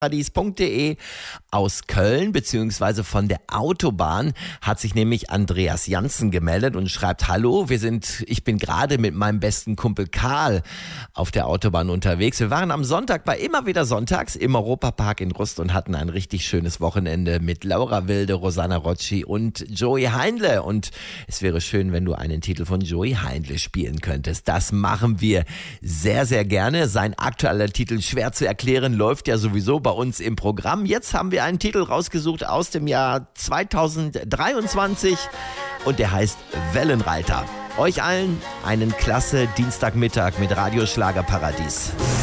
Paradies.de aus Köln beziehungsweise von der Autobahn hat sich nämlich Andreas Janssen gemeldet und schreibt: Hallo, ich bin gerade mit meinem besten Kumpel Karl auf der Autobahn unterwegs. Wir waren am Sonntag bei immer wieder sonntags im Europapark in Rust und hatten ein richtig schönes Wochenende mit Laura Wilde, Rosanna Rocci und Joey Heindle. Und es wäre schön, wenn du einen Titel von Joey Heindle spielen könntest. Das machen wir sehr, sehr gerne. Sein aktueller Titel, schwer zu erklären, läuft ja sowieso bei uns im Programm. Jetzt haben wir einen Titel rausgesucht aus dem Jahr 2023 und der heißt Wellenreiter. Euch allen einen klasse Dienstagmittag mit Radio Schlager Paradies.